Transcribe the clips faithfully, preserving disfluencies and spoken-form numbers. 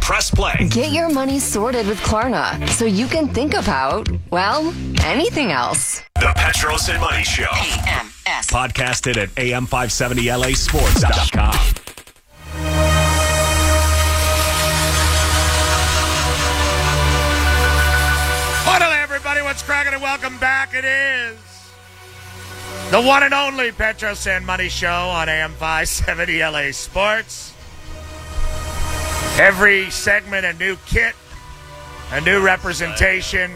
press play. Get your money sorted with Klarna so you can think about, well, anything else. The Petros and Money Show. A M S. Podcasted at A M five seventy L A sports dot com. Hello, everybody. What's cracking and welcome back. It is the one and only Petros and Money Show on A M five seventy L A Sports. Every segment, a new kit, a new representation,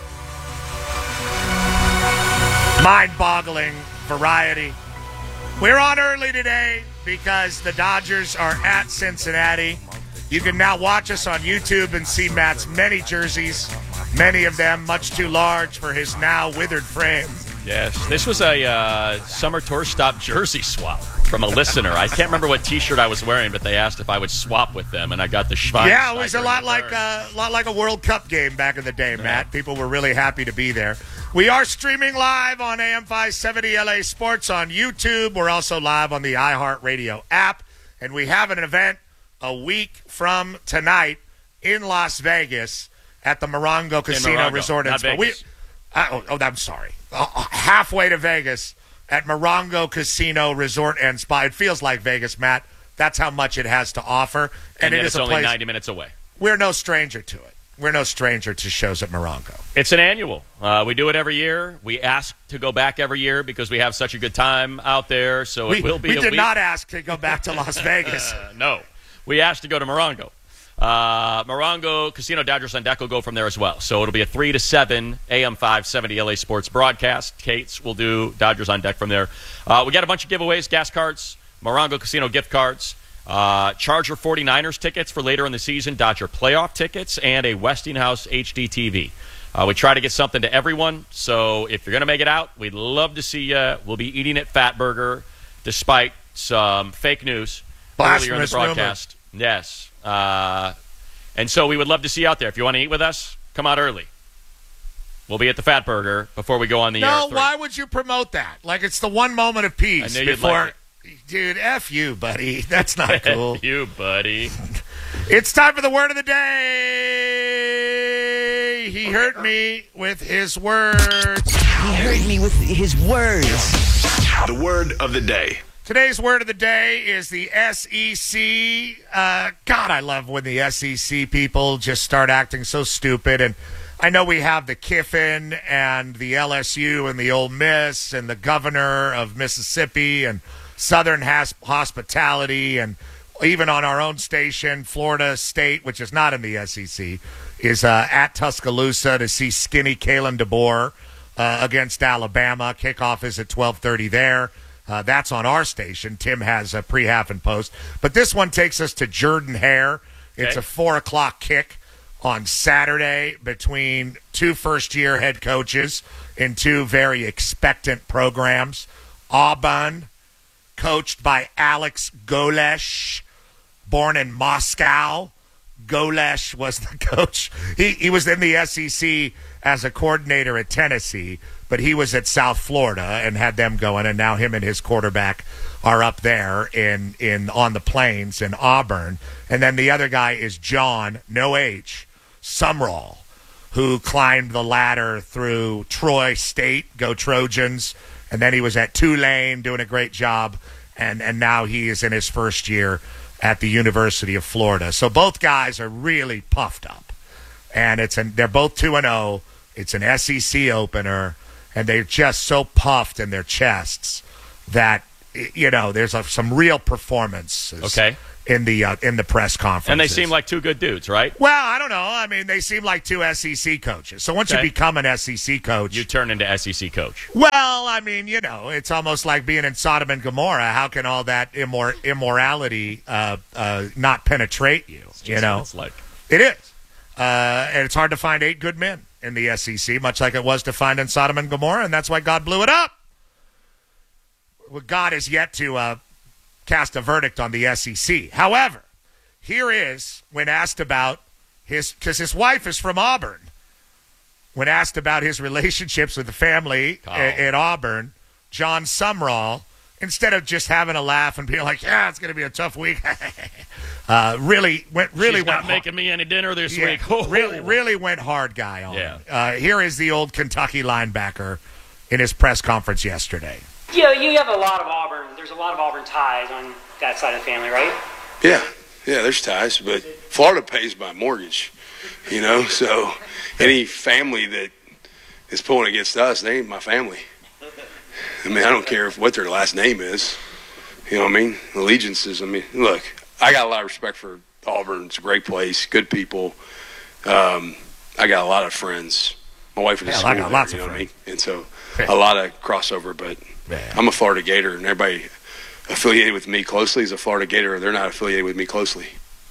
mind-boggling variety. We're on early today because the Dodgers are at Cincinnati. You can now watch us on YouTube and see Matt's many jerseys, many of them much too large for his now withered frame. Yes, this was a uh, summer tour stop jersey swap from a listener. I can't remember what T-shirt I was wearing, but they asked if I would swap with them, and I got the Schweinsteiger. Yeah, it was a lot like a lot like a World Cup game back in the day, Matt. Yeah. People were really happy to be there. We are streaming live on A M five seventy L A Sports on YouTube. We're also live on the iHeartRadio app, and we have an event a week from tonight in Las Vegas at the Morongo Casino Morongo, Resort and Spa. We, uh, oh, oh, I'm sorry. Uh, halfway to Vegas at Morongo Casino Resort and Spa. It feels like Vegas, Matt. That's how much it has to offer, and, and it is it's a only place, ninety minutes away. We're no stranger to it. We're no stranger to shows at Morongo. It's an annual. Uh, we do it every year. We ask to go back every year because we have such a good time out there. So we, it will be. We a did week. not ask to go back to Las Vegas. uh, no, we asked to go to Morongo. Uh, Morongo Casino, Dodgers on deck will go from there as well. So it'll be a three to seven A M five seventy L A Sports broadcast. Kate's will do Dodgers on deck from there. Uh, we got a bunch of giveaways: gas cards, Morongo Casino gift cards, uh, Charger forty-niners tickets for later in the season, Dodger playoff tickets, and a Westinghouse H D T V. Uh, we try to get something to everyone. So if you're going to make it out, we'd love to see you. We'll be eating at Fatburger, despite some fake news earlier in the broadcast. Rumor. Yes. Uh, and so we would love to see you out there. If you want to eat with us, come out early. We'll be at the Fat Burger before we go on the air. No, why would you promote that? Like it's the one moment of peace I knew before. You'd like it. Dude, F you, buddy. That's not cool. F you, buddy. It's time for the word of the day. He hurt me with his words. He hurt me with his words. The word of the day. Today's word of the day is the S E C. Uh, God, I love when the S E C people just start acting so stupid. And I know we have the Kiffin and the L S U and the Ole Miss and the governor of Mississippi and Southern Has- Hospitality, and even on our own station, Florida State, which is not in the S E C, is uh, at Tuscaloosa to see skinny Kalen DeBoer uh, against Alabama. Kickoff is at twelve thirty there. Uh, that's on our station. Tim has a pre-half and post. But this one takes us to Jordan-Hare. It's okay. a four o'clock kick on Saturday between two first-year head coaches in two very expectant programs. Auburn, coached by Alex Golesh, born in Moscow. Golesh was the coach. He, he was in the S E C as a coordinator at Tennessee, but he was at South Florida and had them going, and now him and his quarterback are up there in, in on the plains in Auburn. And then the other guy is John, no H, Sumrall, who climbed the ladder through Troy State, go Trojans, and then he was at Tulane doing a great job, and, and now he is in his first year at the University of Florida. So both guys are really puffed up, and it's an, they're both two and oh. It's an S E C opener, and they're just so puffed in their chests that, you know, there's a, some real performances okay. in the uh, in the press conference. And they seem like two good dudes, right? Well, I don't know. I mean, they seem like two S E C coaches. So once okay. you become an S E C coach, you turn into S E C coach. Well, I mean, you know, it's almost like being in Sodom and Gomorrah. How can all that immor- immorality uh, uh, not penetrate you? It's just you know, what it's like it is, uh, and it's hard to find eight good men in the S E C, much like it was to find in Sodom and Gomorrah, and that's why God blew it up. Well, God is yet to uh, cast a verdict on the S E C. However, here is, when asked about his, because his wife is from Auburn, when asked about his relationships with the family oh. at, at Auburn, John Sumrall instead of just having a laugh and being like, yeah, it's going to be a tough week, uh, really went really She's went not making me any dinner this yeah, week. Oh. really, really went hard guy on Yeah. it. Uh, here is the old Kentucky linebacker in his press conference yesterday. You know, you have a lot of Auburn. There's a lot of Auburn ties on that side of the family, right? Yeah, yeah, there's ties, but Florida pays my mortgage, you know, so any family that is pulling against us, they ain't my family. I mean, I don't care if, what their last name is, you know what I mean? Allegiances, I mean, look, I got a lot of respect for Auburn. It's a great place, good people. Um, I got a lot of friends. My wife was Yeah, a I school got there, lots you of know what I mean? friends. And so Yeah. a lot of crossover, but Yeah. I'm a Florida Gator, and everybody affiliated with me closely is a Florida Gator, or they're not affiliated with me closely.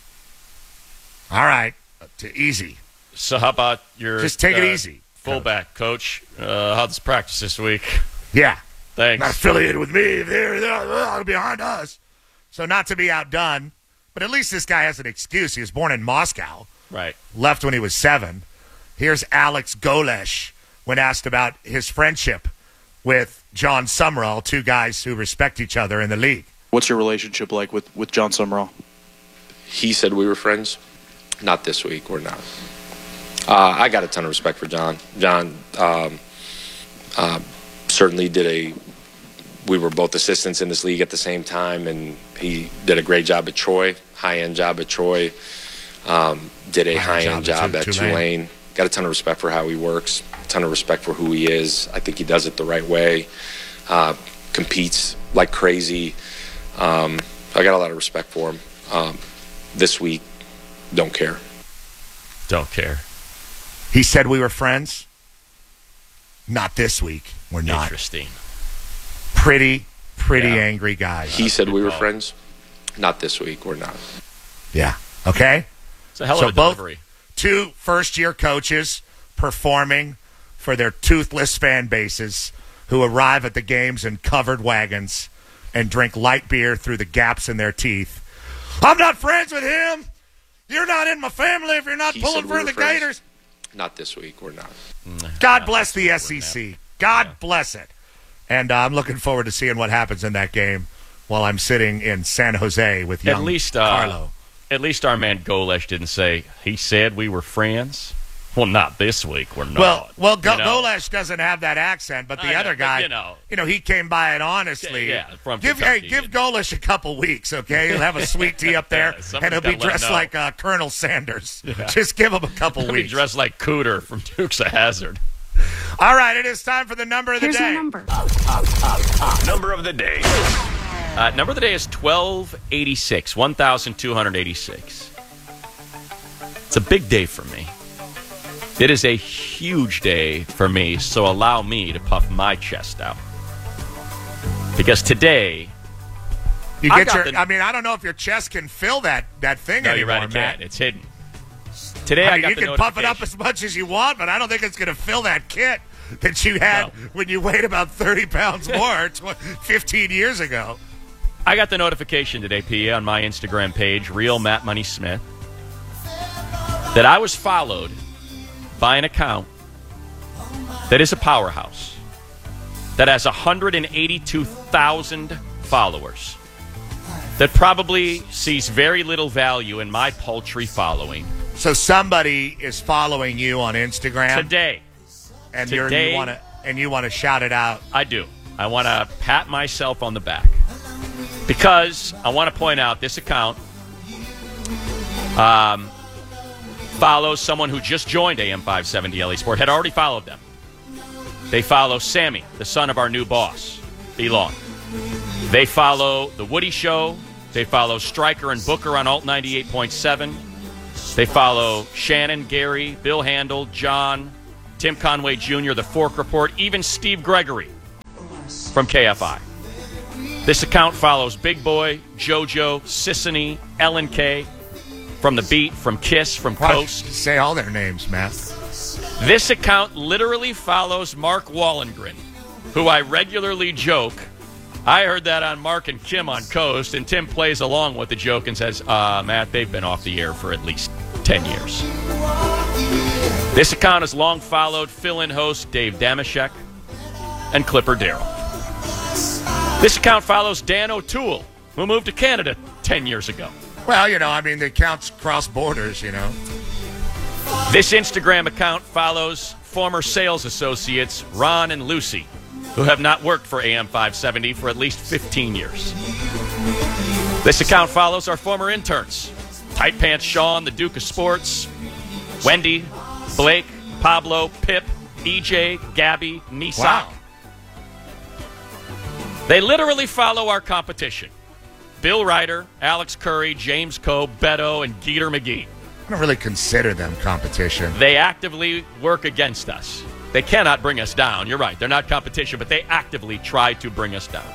All right, to easy. So how about your Just take it uh, easy, fullback coach? Uh, how's practice this week? Yeah. Thanks. Not affiliated with me. They're, they're behind us. So not to be outdone, but at least this guy has an excuse. He was born in Moscow, Right. left when he was seven. Here's Alex Golesh when asked about his friendship with John Summerall, two guys who respect each other in the league. What's your relationship like with, with John Summerall? He said we were friends. Not this week. We're not. Uh, I got a ton of respect for John. John um, uh, certainly did a – we were both assistants in this league at the same time, and he did a great job at Troy, high-end job at Troy, um, did a High-end high-end job job at at Tulane. Tulane. Got a ton of respect for how he works, a ton of respect for who he is. I think he does it the right way, uh, competes like crazy. Um, I got a lot of respect for him. Um, this week, don't care. Don't care. He said we were friends. Not this week. We're not. Interesting. Pretty, pretty Yeah. angry guy. He said we were call. friends. Not this week. We're not. Yeah. Okay? It's a hell of So a both- delivery. Two first-year coaches performing for their toothless fan bases who arrive at the games in covered wagons and drink light beer through the gaps in their teeth. I'm not friends with him. You're not in my family if you're not He pulling said we for were the friends. Gators. Not this week. We're not. God bless the S E C. God bless it. And uh, I'm looking forward to seeing what happens in that game while I'm sitting in San Jose with young At least, uh, Carlo. At least our man Golesh didn't say, he said we were friends. Well, not this week. We're not. Well, well, Go- You know? Golesh doesn't have that accent, but the I know, other but, guy, you know. you know, he came by it honestly. Yeah, from give hey, Kentucky. give Golesh a couple weeks, okay? He'll have a sweet tea up there, Yeah, somebody's and he'll be gotta let him dressed know. like uh, Colonel Sanders. Just give him a couple He'll be weeks. dressed like Cooter from Dukes of Hazzard. All right, it is time for the number of the Here's day. my number. Number of the day. Uh, number of the day is twelve eighty-six, one thousand two hundred eighty-six. It's a big day for me. It is a huge day for me, so allow me to puff my chest out. Because today, You I get got your. the- I mean, I don't know if your chest can fill that that thing no, you're anymore, right, it Matt. can't. It's hidden. Today I, I mean, got you the can puff it up notification. as much as you want, but I don't think it's going to fill that kit that you had No. when you weighed about thirty pounds more tw- fifteen years ago. I got the notification today, P, on my Instagram page, Real Matt Money Smith, that I was followed by an account that is a powerhouse, that has one hundred eighty-two thousand followers, that probably sees very little value in my paltry following. So somebody is following you on Instagram Today, and you're, today- you want to and you want to shout it out. I do. I want to pat myself on the back because I want to point out this account um, follows someone who just joined A M five seventy L A Sport, had already followed them. They follow Sammy, the son of our new boss, Elon. They follow The Woody Show. They follow Stryker and Booker on Alt ninety-eight point seven. They follow Shannon, Gary, Bill Handel, John, Tim Conway Junior, The Fork Report, even Steve Gregory from K F I. This account follows Big Boy, JoJo, Sissany, Ellen K, from The Beat, from Kiss, from Why don't you Coast. say all their names, Matt. This account literally follows Mark Wallengren, who I regularly joke. I heard that on Mark and Kim on Coast, and Tim plays along with the joke and says, uh, Matt, they've been off the air for at least ten years. This account has long followed fill-in host Dave Damashek and Clipper Darrell. This account follows Dan O'Toole, who moved to Canada ten years ago. Well, you know, I mean, the accounts cross borders, you know. This Instagram account follows former sales associates Ron and Lucy, who have not worked for A M five seventy for at least fifteen years. This account follows our former interns, Tight Pants Sean, the Duke of Sports, Wendy, Blake, Pablo, Pip, E J, Gabby, Nisak. Wow. They literally follow our competition. Bill Ryder, Alex Curry, James Coe, Beto, and Geeter McGee. I don't really consider them competition. They actively work against us. They cannot bring us down. You're right. They're not competition, but they actively try to bring us down.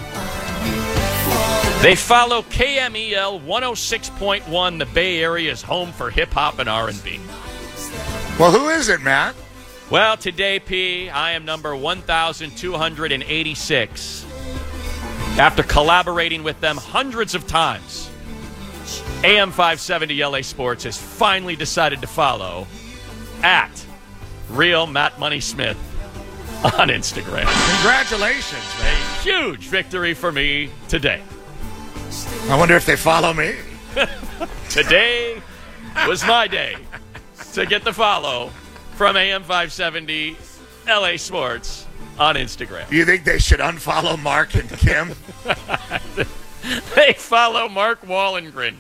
They follow K M E L one oh six point one, the Bay Area's home for hip-hop and R and B. Well, who is it, Matt? Well, today, P, I am number one thousand two hundred eighty-six. After collaborating with them hundreds of times, A M five seventy L A Sports has finally decided to follow at Real Matt Money Smith on Instagram. Congratulations, man. A huge victory for me today. I wonder if they follow me. Today was my day to get the follow from A M five seventy L A Sports on Instagram. Do you think they should unfollow Mark and Kim? They follow Mark Wallengren.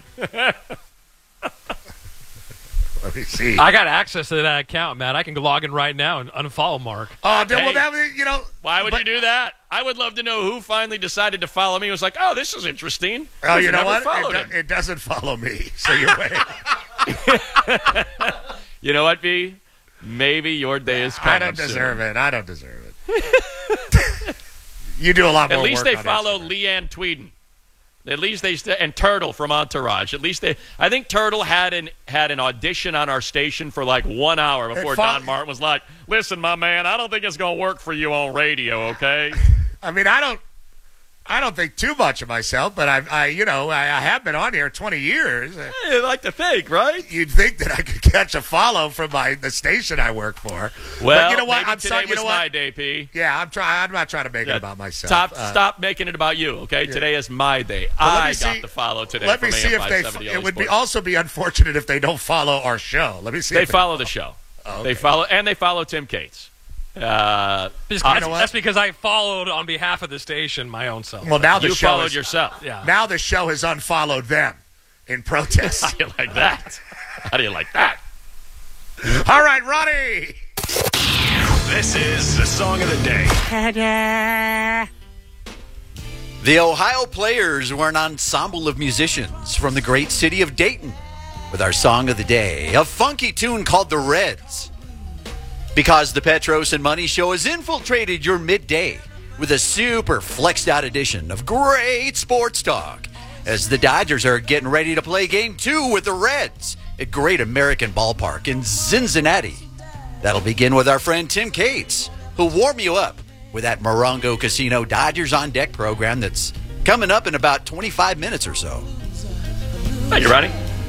Let me see. I got access to that account, Matt. I can log in right now and unfollow Mark. Oh, then, Hey. well, that, you know. Why would but, you do that? I would love to know who finally decided to follow me. It was like, oh, this is interesting. Oh, We've you know never what? followed It, him. do, it doesn't follow me, so you're right. You know what, B? Maybe your day is coming. I don't soon. deserve it. I don't deserve it. You do a lot more At least work they on follow Instagram. Leanne Tweeden. At least they st- and Turtle from Entourage. At least they. I think Turtle had an had an audition on our station for like one hour before fo- Don Martin was like, "Listen, my man, I don't think it's gonna work for you on radio, okay?" I mean, I don't, I don't think too much of myself, but I, I you know, I, I have been on here twenty years. You like to think, right? You'd think that I could catch a follow from my the station I work for. Well, but you know what? maybe I'm today sorry. You was know my what? day, P. Yeah, I'm trying. I'm not trying to make Yeah, it about myself. Stop, Uh, stop making it about you, okay? yeah. Today is my day. let me I see- got the follow today. Let from me see A M if they. five seventy It would be Sports. also be unfortunate if they don't follow our show. Let me see. They if follow the show. Oh, okay. They follow, and they follow Tim Cates. Uh, Just- I- that's, know what? that's because I followed on behalf of the station my own self. Well, now the you show followed is, yourself. yeah. now the show has unfollowed them in protest. How do you like that? How do you like that? All right, Ronnie. This is the song of the day. The Ohio Players were an ensemble of musicians from the great city of Dayton with our song of the day, a funky tune called The Reds. Because the Petros and Money Show has infiltrated your midday with a super flexed out edition of great sports talk as the Dodgers are getting ready to play game two with the Reds at Great American Ballpark in Cincinnati. That'll begin with our friend Tim Cates, who'll warm you up with that Morongo Casino Dodgers on Deck program that's coming up in about twenty-five minutes or so. Thank you, Ronnie.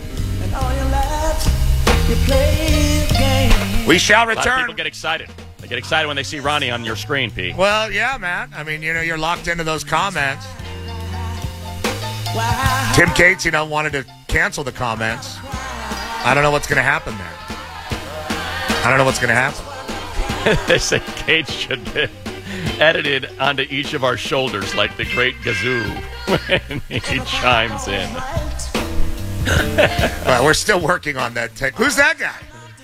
We shall A lot of return. people get excited. They get excited when they see Ronnie on your screen, P. Well, yeah, Matt. I mean, you know, you're locked into those comments. Tim Cates, you know, wanted to cancel the comments. I don't know what's going to happen there. I don't know what's going to happen. They say Cates should be edited onto each of our shoulders like the great Gazoo when he chimes in. Well, we're still working on that. Tech. Who's that guy?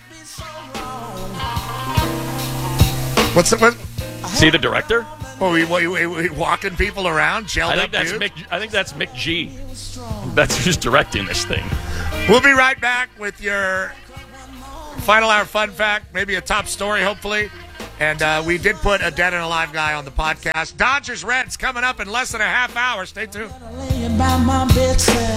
What's the, what? See the director? Oh, we, we, we, we walking people around, gelled I up think that's dudes? Mick. I think that's Mick G. That's who's directing this thing. We'll be right back with your final hour fun fact, maybe a top story, hopefully. And uh, we did put a dead and alive guy on the podcast. Dodgers Reds coming up in less than a half hour. Stay tuned. By my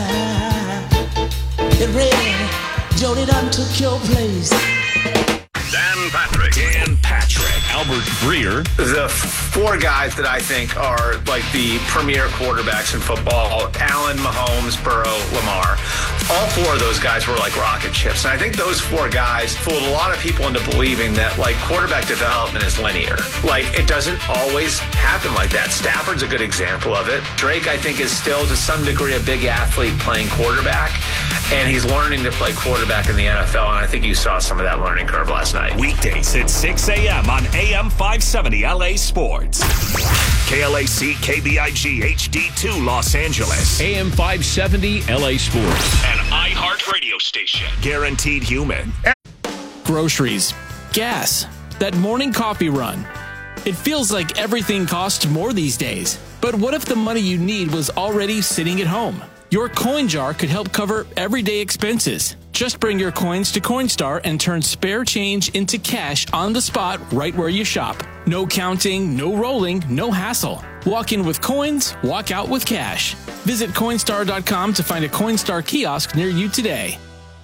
bedside, it read, Jody done took your place. Dan Patrick. Dan Patrick. Albert Breer. The four guys that I think are like the premier quarterbacks in football, Allen, Mahomes, Burrow, Lamar. All four of those guys were like rocket ships. And I think those four guys fooled a lot of people into believing that like quarterback development is linear. Like it doesn't always happen like that. Stafford's a good example of it. Drake, I think, is still to some degree a big athlete playing quarterback. And he's learning to play quarterback in the N F L. And I think you saw some of that learning curve last night. Weekdays at six a.m. on A M five seventy L A Sports. K L A C K B I G H D two Los Angeles. A M five seventy L A Sports. An iHeart radio station. Guaranteed human. Groceries. Gas. That morning coffee run. It feels like everything costs more these days. But what if the money you need was already sitting at home? Your coin jar could help cover everyday expenses. Just bring your coins to Coinstar and turn spare change into cash on the spot right where you shop. No counting, no rolling, no hassle. Walk in with coins, walk out with cash. Visit Coinstar dot com to find a Coinstar kiosk near you today.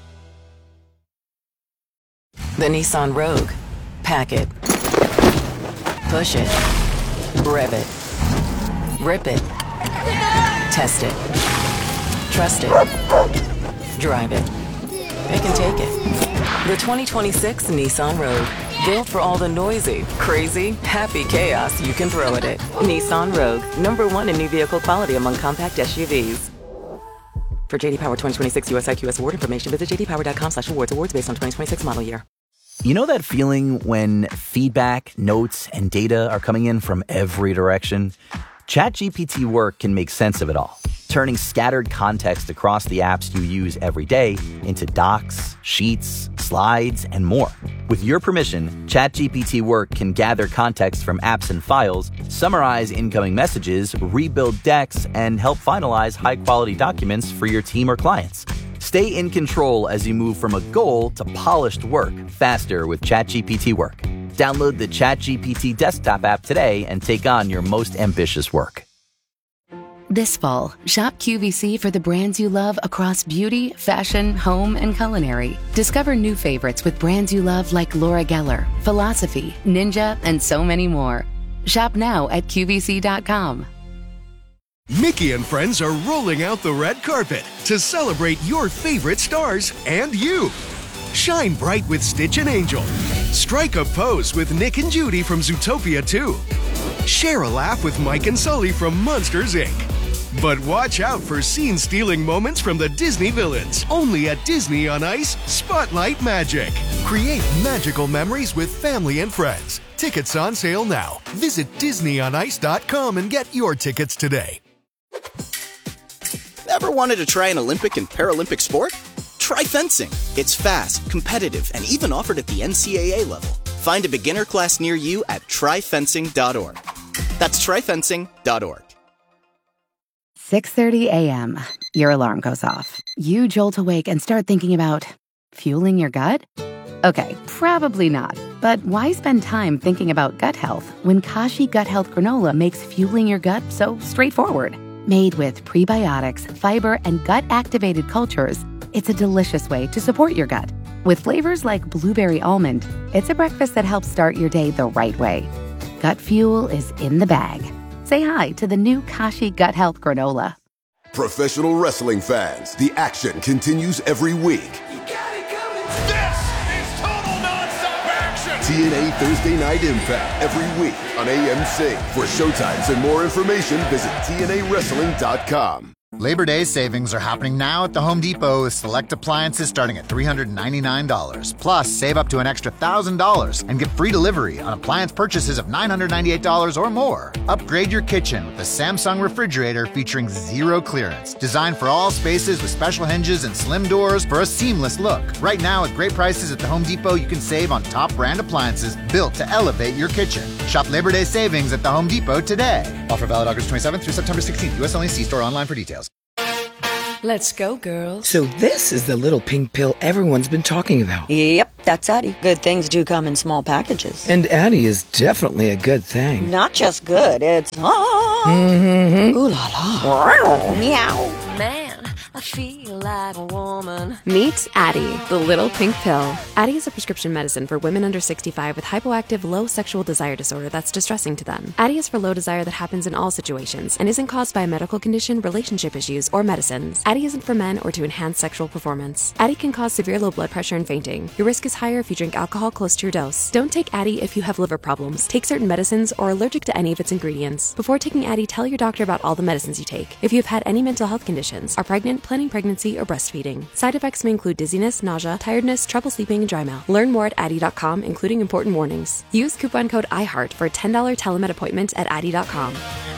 The Nissan Rogue. Pack it. Push it. Rev it. Rip it. Test it. Trust it. Drive it. It can take it. The twenty twenty-six Nissan Rogue. Built for all the noisy, crazy, happy chaos you can throw at it. Nissan Rogue. Number one in new vehicle quality among compact S U Vs. For J D Power twenty twenty-six U S I Q S award information, visit j d power dot com slash awards. Awards based on twenty twenty-six model year. You know that feeling when feedback, notes, and data are coming in from every direction? ChatGPT Work can make sense of it all, turning scattered context across the apps you use every day into docs, sheets, slides, and more. With your permission, ChatGPT Work can gather context from apps and files, summarize incoming messages, rebuild decks, and help finalize high-quality documents for your team or clients. Stay in control as you move from a goal to polished work faster with ChatGPT Work. Download the ChatGPT desktop app today and take on your most ambitious work. This fall, shop Q V C for the brands you love across beauty, fashion, home, and culinary. Discover new favorites with brands you love like Laura Geller, Philosophy, Ninja, and so many more. Shop now at Q V C dot com. Mickey and friends are rolling out the red carpet to celebrate your favorite stars and you. Shine bright with Stitch and Angel. Strike a pose with Nick and Judy from Zootopia two. Share a laugh with Mike and Sully from Monsters, Incorporated. But watch out for scene-stealing moments from the Disney villains. Only at Disney on Ice, Spotlight Magic. Create magical memories with family and friends. Tickets on sale now. Visit disney on ice dot com and get your tickets today. Ever wanted to try an Olympic and Paralympic sport? Try fencing. It's fast, competitive, and even offered at the N C double A level. Find a beginner class near you at try fencing dot org. That's try fencing dot org. six thirty a.m. Your alarm goes off. You jolt awake and start thinking about fueling your gut? Okay, probably not. But why spend time thinking about gut health when Kashi Gut Health Granola makes fueling your gut so straightforward? Made with prebiotics, fiber, and gut-activated cultures, it's a delicious way to support your gut. With flavors like blueberry almond, it's a breakfast that helps start your day the right way. Gut fuel is in the bag. Say hi to the new Kashi Gut Health Granola. Professional wrestling fans, the action continues every week. T N A Thursday Night Impact every week on A M C. For showtimes and more information, visit T N A wrestling dot com. Labor Day savings are happening now at the Home Depot with select appliances starting at three hundred ninety-nine dollars. Plus, save up to an extra one thousand dollars and get free delivery on appliance purchases of nine hundred ninety-eight dollars or more. Upgrade your kitchen with the Samsung refrigerator featuring zero clearance. Designed for all spaces with special hinges and slim doors for a seamless look. Right now, at great prices at the Home Depot, you can save on top brand appliances built to elevate your kitchen. Shop Labor Day savings at the Home Depot today. Offer valid August twenty-seventh through September sixteenth. U S only. See store online for details. Let's go, girls. So this is the little pink pill everyone's been talking about. Yep, that's Addie. Good things do come in small packages. And Addie is definitely a good thing. Not just good, it's... Ah, mm-hmm. ooh la la. Meow. Man, I feel like a woman. Meet Addie, the little pink pill. Addie is a prescription medicine for women under sixty-five with hypoactive low sexual desire disorder that's distressing to them. Addie is for low desire that happens in all situations and isn't caused by a medical condition, relationship issues, or medicines. Addie isn't for men or to enhance sexual performance. Addie can cause severe low blood pressure and fainting. Your risk is higher if you drink alcohol close to your dose. Don't take Addie if you have liver problems, take certain medicines, or are allergic to any of its ingredients. Before taking Addie, tell your doctor about all the medicines you take. If you have had any mental health conditions, are pregnant, planning pregnancy, or breastfeeding. Side effects may include dizziness, nausea, tiredness, trouble sleeping, and dry mouth. Learn more at Addie dot com, including important warnings. Use coupon code iHeart for a ten dollars telemed appointment at Addie dot com.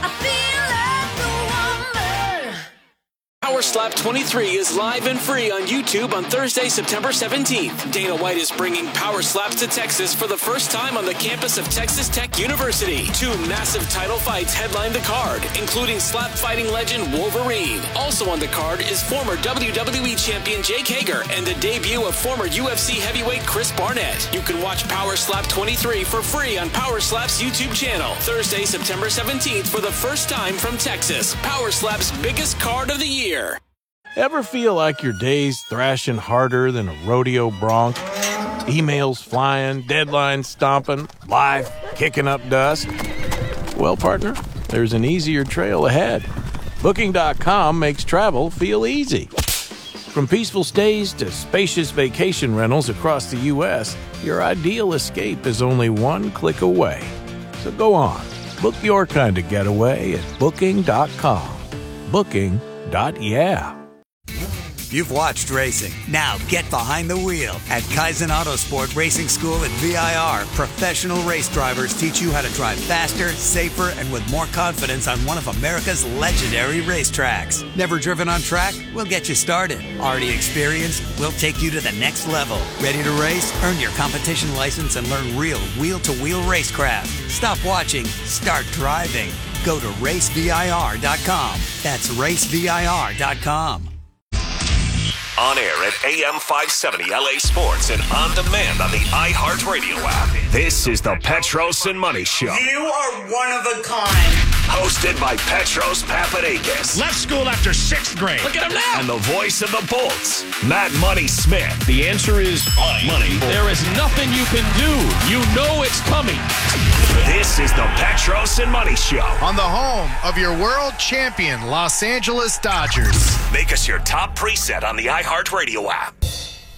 Power Slap twenty-three is live and free on YouTube on Thursday, September seventeenth. Dana White is bringing Power Slaps to Texas for the first time on the campus of Texas Tech University. Two massive title fights headline the card, including slap fighting legend Wolverine. Also on the card is former W W E champion Jake Hager and the debut of former U F C heavyweight Chris Barnett. You can watch Power Slap twenty-three for free on Power Slap's YouTube channel. Thursday, September seventeenth for the first time from Texas. Power Slap's biggest card of the year. Ever feel like your day's thrashing harder than a rodeo bronc? Emails flying, deadlines stomping, life kicking up dust? Well, partner, there's an easier trail ahead. Booking dot com makes travel feel easy. From peaceful stays to spacious vacation rentals across the U S, your ideal escape is only one click away. So go on, book your kind of getaway at Booking dot com. Booking. Yeah. You've watched racing. Now get behind the wheel. At Kaizen Autosport Racing School at V I R, professional race drivers teach you how to drive faster, safer, and with more confidence on one of America's legendary racetracks. Never driven on track? We'll get you started. Already experienced? We'll take you to the next level. Ready to race? Earn your competition license and learn real wheel-to-wheel racecraft. Stop watching. Start driving. Go to race V I R dot com. That's race V I R dot com. On air at A M five seventy L A Sports and on demand on the iHeartRadio app. This is the Petros and Money Show. You are one of a kind. Hosted by Petros Papadakis. Left school after sixth grade. Look at him now. And the voice of the Bolts, Matt Money Smith. The answer is money. money. There is nothing you can do. You know it's coming. This is the Petros and Money Show. On the home of your world champion, Los Angeles Dodgers. Make us your top preset on the iHeartRadio app.